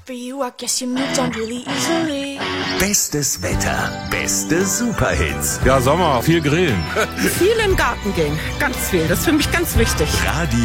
For you, I guess you moved on really easily. Bestes Wetter, beste Superhits. Ja, Sommer, viel grillen. Viel im Garten gehen, ganz viel. Das ist für mich ganz wichtig. Radio